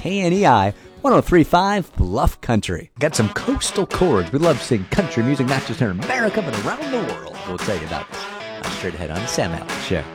KNEI 103.5 Bluff Country. Got some coastal chords. We love seeing country music, not just in America, but around the world. We'll tell you about this on Straight Ahead on Sam Allen Show.